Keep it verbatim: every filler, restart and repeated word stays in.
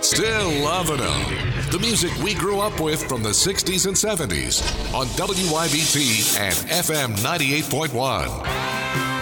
Still loving them. The music we grew up with from the sixties and seventies on W Y B T and F M ninety-eight point one.